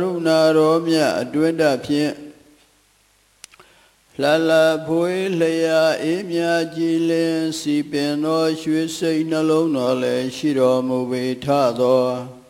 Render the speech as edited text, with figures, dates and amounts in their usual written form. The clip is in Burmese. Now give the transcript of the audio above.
ရုဏာရောမြတ်အတွင်းတဖြင့်လှလဖွေးလျာအေးမြကြည်လင်စီပင်သောရွှေစိတ်နှလုံးတော်လည်းရှိတော်မူပေထသော